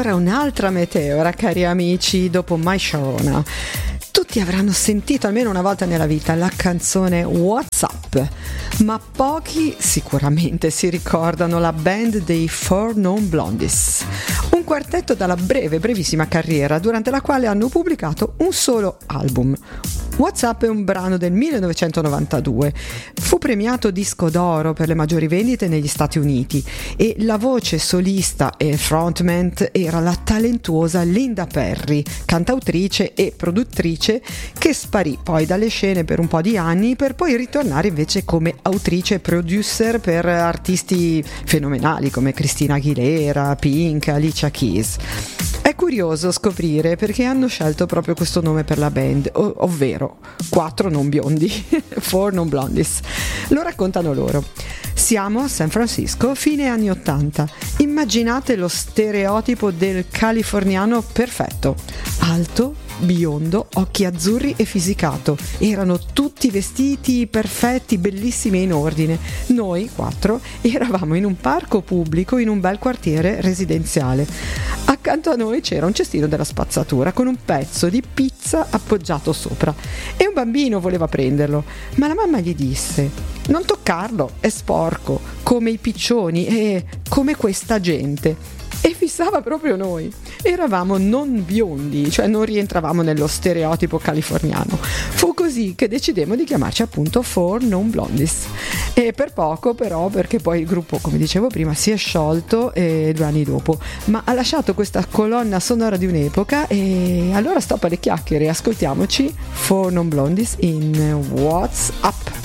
ora un'altra meteora, cari amici, dopo My Sharona. Tutti avranno sentito almeno una volta nella vita la canzone What's Up, ma pochi sicuramente si ricordano la band dei Four Non Blondies, un quartetto dalla brevissima carriera durante la quale hanno pubblicato un solo album. What's Up è un brano del 1992, fu premiato disco d'oro per le maggiori vendite negli Stati Uniti e la voce solista e frontman era la talentuosa Linda Perry, cantautrice e produttrice che sparì poi dalle scene per un po' di anni per poi ritornare invece come autrice e producer per artisti fenomenali come Christina Aguilera, Pink, Alicia Keys. È curioso scoprire perché hanno scelto proprio questo nome per la band, ovvero 4 non biondi, 4 non blondies. Lo raccontano loro. Siamo a San Francisco, fine anni 80. Immaginate lo stereotipo del californiano perfetto. Alto, biondo, occhi azzurri e fisicato. Erano tutti vestiti perfetti, bellissimi e in ordine. Noi 4 eravamo in un parco pubblico in un bel quartiere residenziale. Accanto a noi c'era un cestino della spazzatura con un pezzo di pizza appoggiato sopra e un bambino voleva prenderlo, ma la mamma gli disse: non toccarlo, è sporco, come i piccioni e come questa gente. E fissava proprio noi. Eravamo non biondi, cioè non rientravamo nello stereotipo californiano. Fu così che decidemmo di chiamarci appunto Four Non Blondies. E per poco però, perché poi il gruppo, come dicevo prima, si è sciolto 2 anni dopo, ma ha lasciato questa colonna sonora di un'epoca. E allora stop alle chiacchiere, ascoltiamoci Four Non Blondies in What's Up.